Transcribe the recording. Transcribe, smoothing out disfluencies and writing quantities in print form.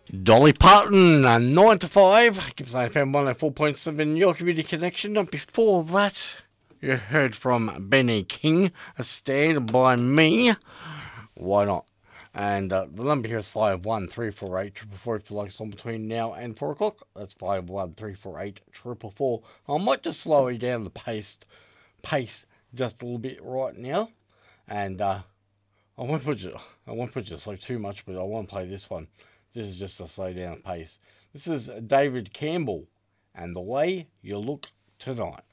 Dolly Parton, 9 to 5. Gives AFM 104.7 your community connection. And before that, you heard from Benny King, A Stand By Me. Why not? And the number here is 51348 444 if you like something between now and 4 o'clock. That's 51348 444. I might just slow you down the pace just a little bit right now. And I won't put you to sleep too much, but I won't play this one. This is just a slow down pace. This is David Campbell and The Way You Look Tonight.